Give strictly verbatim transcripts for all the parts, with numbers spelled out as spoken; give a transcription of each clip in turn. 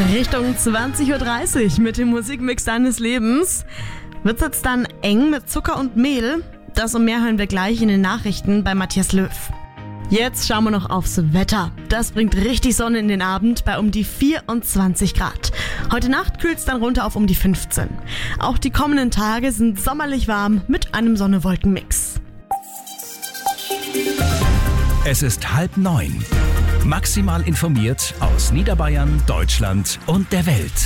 Richtung zwanzig Uhr dreißig mit dem Musikmix deines Lebens. Wird's jetzt dann eng mit Zucker und Mehl? Das und mehr hören wir gleich in den Nachrichten bei Matthias Löw. Jetzt schauen wir noch aufs Wetter. Das bringt richtig Sonne in den Abend bei um die vierundzwanzig Grad. Heute Nacht kühlt es dann runter auf um die fünfzehn. Auch die kommenden Tage sind sommerlich warm mit einem Sonne-Wolken-Mix. Es ist halb neun. Maximal informiert aus Niederbayern, Deutschland und der Welt.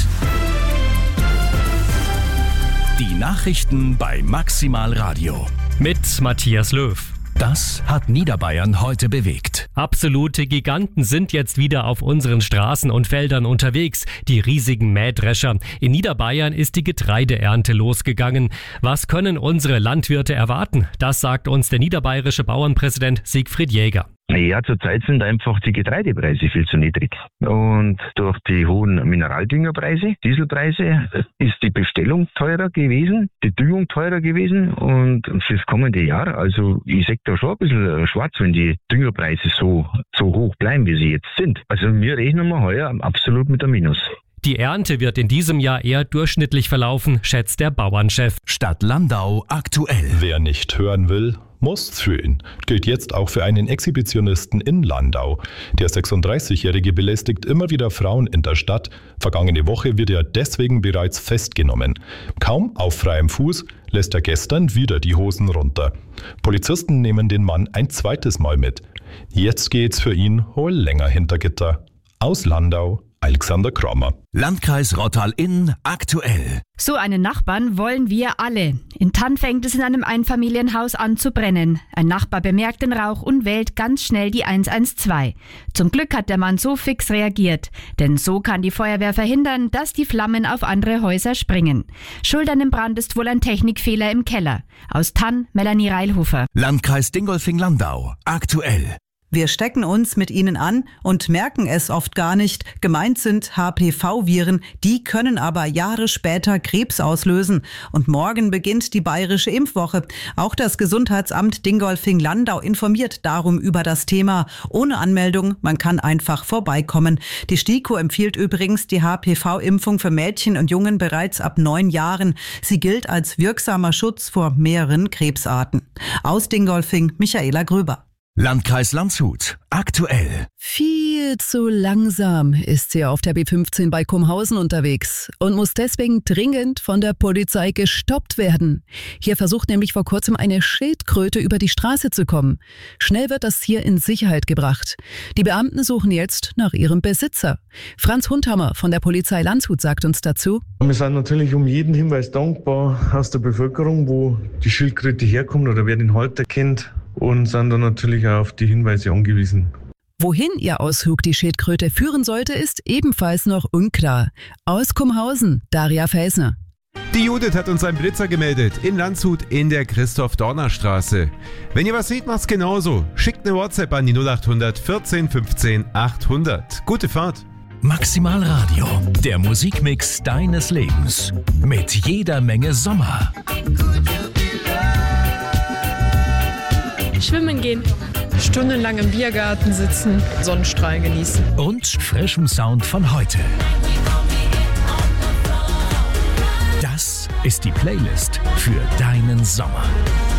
Die Nachrichten bei Maximal Radio. Mit Matthias Löw. Das hat Niederbayern heute bewegt. Absolute Giganten sind jetzt wieder auf unseren Straßen und Feldern unterwegs, die riesigen Mähdrescher. In Niederbayern ist die Getreideernte losgegangen. Was können unsere Landwirte erwarten? Das sagt uns der niederbayerische Bauernpräsident Siegfried Jäger. Ja, zurzeit sind einfach die Getreidepreise viel zu niedrig. Und durch die hohen Mineraldüngerpreise, Dieselpreise, ist die Bestellung teurer gewesen, die Düngung teurer gewesen. Und fürs kommende Jahr, also ich sehe da schon ein bisschen schwarz, wenn die Düngerpreise so, so hoch bleiben, wie sie jetzt sind. Also wir rechnen mal heuer absolut mit einem Minus. Die Ernte wird in diesem Jahr eher durchschnittlich verlaufen, schätzt der Bauernchef. Stadt Landau aktuell. Wer nicht hören will, muss fühlen. Gilt jetzt auch für einen Exhibitionisten in Landau. Der sechsunddreißigjährige belästigt immer wieder Frauen in der Stadt. Vergangene Woche wird er deswegen bereits festgenommen. Kaum auf freiem Fuß lässt er gestern wieder die Hosen runter. Polizisten nehmen den Mann ein zweites Mal mit. Jetzt geht's für ihn wohl länger hinter Gitter. Aus Landau, Alexander Kramer. Landkreis Rottal-Inn aktuell. So einen Nachbarn wollen wir alle. In Thann fängt es in einem Einfamilienhaus an zu brennen. Ein Nachbar bemerkt den Rauch und wählt ganz schnell die eins eins zwei. Zum Glück hat der Mann so fix reagiert. Denn so kann die Feuerwehr verhindern, dass die Flammen auf andere Häuser springen. Schuld an dem Brand ist wohl ein Technikfehler im Keller. Aus Thann, Melanie Reilhofer. Landkreis Dingolfing-Landau aktuell. Wir stecken uns mit ihnen an und merken es oft gar nicht. Gemeint sind H P V-Viren, die können aber Jahre später Krebs auslösen. Und morgen beginnt die bayerische Impfwoche. Auch das Gesundheitsamt Dingolfing-Landau informiert darum über das Thema. Ohne Anmeldung, man kann einfach vorbeikommen. Die STIKO empfiehlt übrigens die H P V-Impfung für Mädchen und Jungen bereits ab neun Jahren. Sie gilt als wirksamer Schutz vor mehreren Krebsarten. Aus Dingolfing, Michaela Gröber. Landkreis Landshut aktuell. Viel zu langsam ist sie auf der B fünfzehn bei Kumhausen unterwegs und muss deswegen dringend von der Polizei gestoppt werden. Hier versucht nämlich vor kurzem eine Schildkröte über die Straße zu kommen. Schnell wird das Tier in Sicherheit gebracht. Die Beamten suchen jetzt nach ihrem Besitzer. Franz Hundhammer von der Polizei Landshut sagt uns dazu: Wir sind natürlich um jeden Hinweis dankbar aus der Bevölkerung, wo die Schildkröte herkommt oder wer den Halter kennt. Und sind dann natürlich auch auf die Hinweise angewiesen. Wohin ihr Ausflug die Schildkröte führen sollte, ist ebenfalls noch unklar. Aus Kumhausen, Daria Felsner. Die Judith hat uns einen Blitzer gemeldet in Landshut in der Christoph-Dorner-Straße. Wenn ihr was seht, macht's genauso. Schickt eine WhatsApp an die null acht hundert vierzehn fünfzehn achthundert. Gute Fahrt. Maximal Radio, der Musikmix deines Lebens. Mit jeder Menge Sommer. Schwimmen gehen. Stundenlang im Biergarten sitzen, Sonnenstrahlen genießen. Und frischem Sound von heute. Das ist die Playlist für deinen Sommer.